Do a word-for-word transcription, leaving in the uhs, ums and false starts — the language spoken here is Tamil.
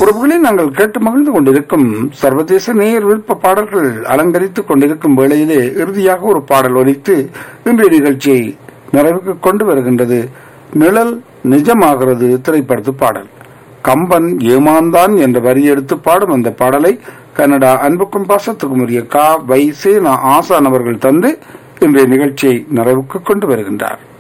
உறவுகளை நாங்கள் கேட்டு மகிழ்ந்து கொண்டிருக்கும் சர்வதேச நேயர் விருப்ப பாடல்கள் அலங்கரித்துக் கொண்டிருக்கும் வேளையிலே இறுதியாக ஒரு பாடல் ஒலித்து இன்றைய நிகழ்ச்சியை நிறைவுக்கு கொண்டு வருகின்றது. நிழல் நிஜமாகிறது திரைப்படத்து பாடல். கம்பன் ஏமாந்தான் என்ற வரி எடுத்து பாடும் அந்த பாடலை கனடா அன்புக்கும் பாசத்துக்கும் உரிய கா வை சேனா ஆசான் அவர்கள் தந்து இன்றைய நிகழ்ச்சியை நிறைவுக்கு கொண்டு வருகின்றார்.